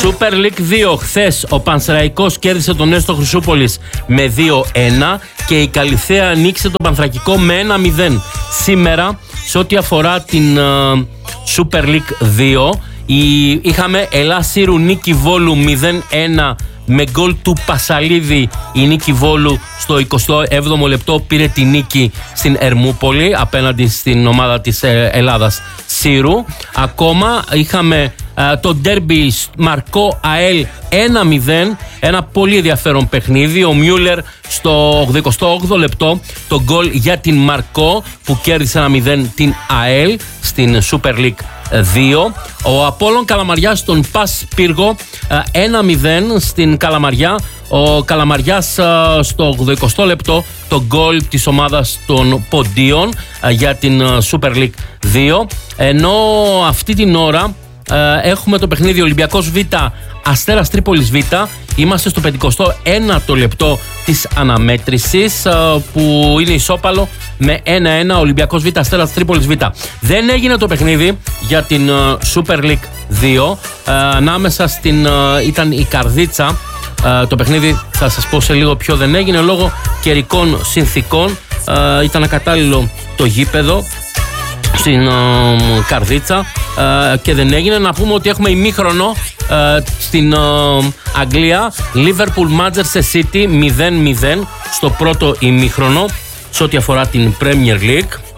Super League 2. Χθες ο Πανσεραϊκός κέρδισε τον Έστω Χρυσούπολης με 2-1 και η Καλιθέα νίκησε τον Πανθρακικό με 1-0. Σήμερα, σε ό,τι αφορά την Super League 2, είχαμε Ελλάς-Σύρου νίκη Βόλου 0-1 με γκολ του Πασαλίδη. Η νίκη Βόλου στο 27ο λεπτό πήρε τη νίκη στην Ερμούπολη απέναντι στην ομάδα της Ελλάδας Σύρου. Ακόμα είχαμε το ντέρμπι Μαρκό ΑΕΛ 1-0, ένα πολύ ενδιαφέρον παιχνίδι. Ο Μιούλερ στο 88ο λεπτό το γκολ για την Μαρκό που κέρδισε 1-0 την ΑΕΛ στην Super League 2. Ο Απόλλων Καλαμαριάς στον Πας Πύργο 1-0 στην Καλαμαριά. Ο Καλαμαριάς στο 80 λεπτό το γκολ της ομάδας των Ποντίων για την Super League 2. Ενώ αυτή την ώρα έχουμε το παιχνίδι Ολυμπιακός Β Αστέρας Τρίπολης Β. Είμαστε στο 51ο λεπτό της αναμέτρησης που είναι ισόπαλο με 1-1 Ολυμπιακός Β Αστέρας Τρίπολης Β. Δεν έγινε το παιχνίδι για την Super League 2. Ανάμεσα ήταν η Καρδίτσα. Το παιχνίδι θα σας πω σε λίγο ποιο δεν έγινε λόγω καιρικών συνθήκων. Ήταν ακατάλληλο το γήπεδο στην Καρδίτσα και δεν έγινε. Να πούμε ότι έχουμε ημίχρονο στην Αγγλία. Liverpool Manchester City 0-0 στο πρώτο ημίχρονο σε ό,τι αφορά την Premier League.